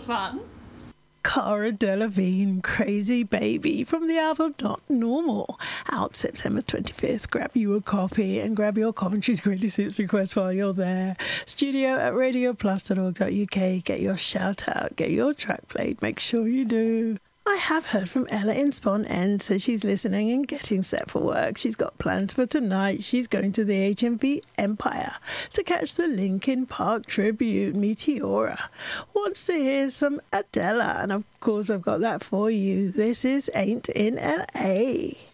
fun. Cara Delevingne, Crazy Baby, from the album Not Normal, out September 25th. Grab you a copy and grab your Coventry's Greatest Hits request while you're there. Studio at radioplus.org.uk. Get your shout out, get your track played, make sure you do. I have heard from Ella in Spawn End, so she's listening and getting set for work. She's got plans for tonight. She's going to the HMV Empire to catch the Linkin Park tribute, Meteora. Wants to hear some Adele, and of course I've got that for you. This is Ain't in LA.